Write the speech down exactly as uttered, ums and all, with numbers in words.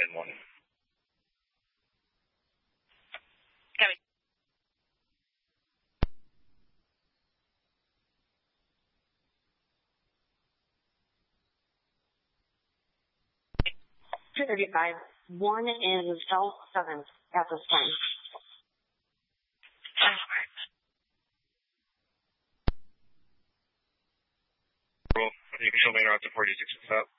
wind one. Copy. two thirty-five. One is L seven at this time. Cool. You can show me around to forty-six and stop.